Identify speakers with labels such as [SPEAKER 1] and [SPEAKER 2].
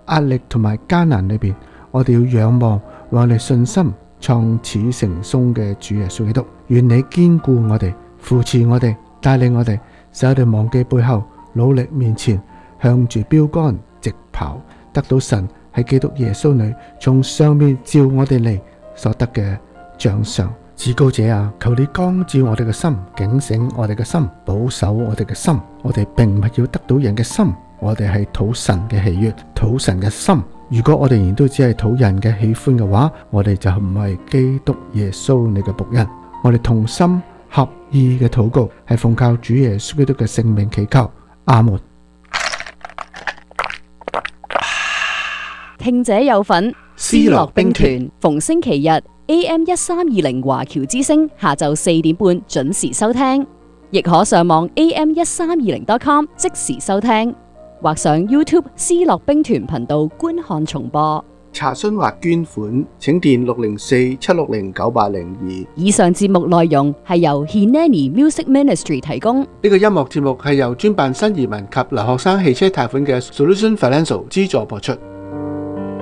[SPEAKER 1] 壓力同埋艱難裏邊，我哋要仰望為我哋信心創始成終嘅主耶穌基督。願你堅固我哋，扶持我哋，帶領我哋，使我哋忘記背後，努力面前，向住標杆直跑，得到神喺基督耶穌裏從上面召我哋嚟所得嘅獎賞。至高者啊，求你光照我哋嘅心，警醒我哋嘅心，保守我哋嘅心。我哋並唔係要得到人嘅心，我哋係討神嘅喜悅，討神嘅心。如果我哋仍然都只係討人嘅喜歡嘅話，我哋就唔係基督耶穌你嘅僕人。我哋同心合意嘅禱告，係奉靠主耶穌基督嘅聖名祈求，阿門。
[SPEAKER 2] 聽者有份，思樂兵團逢星期日AM1320華僑之聲下晝4點半準時收聽，亦可上網AM1320.com 即時收聽，或上 YouTube 思樂兵團頻道觀看重播。
[SPEAKER 1] 查詢或捐款請電604-760-9802。
[SPEAKER 2] 以上節目內容係由 Hineni Music Ministry 提供。
[SPEAKER 1] 呢個音樂節目係由專辦新移民及留學生汽車貸款嘅 Solution Financial 資助播出。